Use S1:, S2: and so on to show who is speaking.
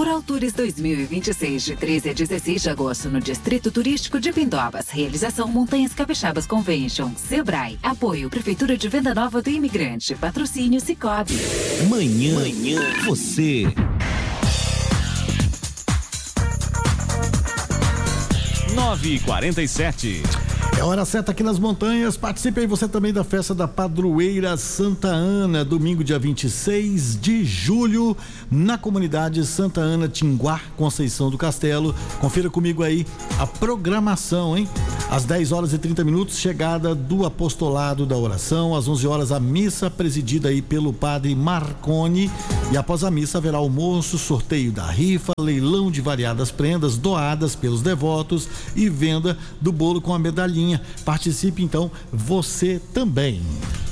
S1: Rural Tours 2026, de 13 a 16 de agosto, no Distrito Turístico de Pindobas. Realização Montanhas Capixabas Convention. Sebrae. Apoio Prefeitura de Venda Nova do Imigrante. Patrocínio Cicobi.
S2: Manhã você. 9h47.
S3: É hora certa aqui nas montanhas. Participe aí você também da festa da Padroeira Santa Ana, domingo dia 26 de julho, na comunidade Santa Ana, Tinguá, Conceição do Castelo. Confira comigo aí a programação, hein? Às 10 horas e 30 minutos, chegada do apostolado da oração. Às 11 horas, a missa presidida aí pelo padre Marconi. E após a missa haverá almoço, sorteio da rifa, leilão de variadas prendas doadas pelos devotos e venda do bolo com a medalhinha. Participe então você também.